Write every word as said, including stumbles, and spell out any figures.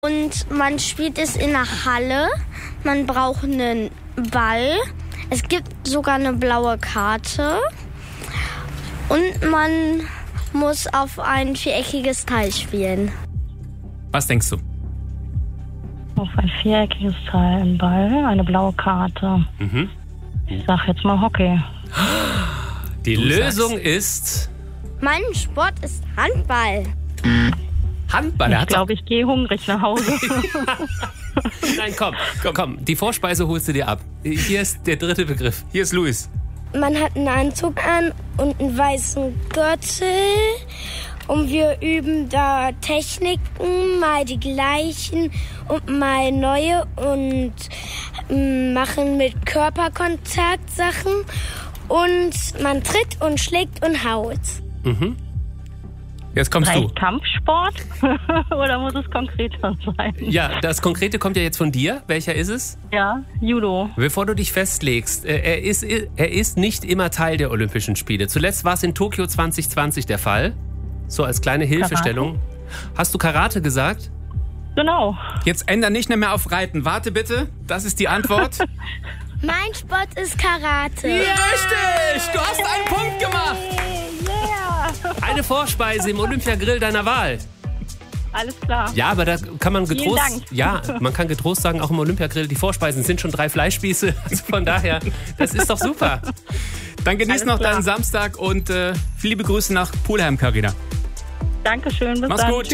Und man spielt es in der Halle. Man braucht einen Ball. Es gibt sogar eine blaue Karte. Und man muss auf ein viereckiges Teil spielen. Was denkst du? Auf ein viereckiges Teil, ein Ball, eine blaue Karte. Mhm. Ich sag jetzt mal Hockey. Die Du Lösung sagst- ist Mein Sport ist Handball. Handball. Er Ich hat doch- glaube, ich gehe hungrig nach Hause. Nein, komm, komm, komm. Die Vorspeise holst du dir ab. Hier ist der dritte Begriff. Hier ist Luis. Man hat einen Anzug an und einen weißen Gürtel. Und wir üben da Techniken, mal die gleichen und mal neue. Und ähm, machen mit Körperkontakt Sachen. Und man tritt und schlägt und haut. Mhm. Jetzt kommst du. Vielleicht Kampfsport? Oder muss es konkreter sein? Ja, das Konkrete kommt ja jetzt von dir. Welcher ist es? Ja, Judo. Bevor du dich festlegst, äh, er ist, er ist nicht immer Teil der Olympischen Spiele. Zuletzt war es in Tokio zwanzig zwanzig der Fall. So als kleine Hilfestellung. Hast du Karate gesagt? Genau. Jetzt änder nicht mehr auf Reiten. Warte bitte, das ist die Antwort. Mein Sport ist Karate. Richtig, du hast einen Punkt gemacht. Yeah. Eine Vorspeise im Olympiagrill deiner Wahl. Alles klar. Ja, aber da kann man Vielen getrost, Dank. ja, man kann getrost sagen, auch im Olympiagrill, die Vorspeisen sind schon drei Fleischspieße. Also von daher, das ist doch super. Dann genieß Alles noch klar. deinen Samstag und äh, liebe Grüße nach Pulheim, Carina. Dankeschön, bis Mach's dann. gut.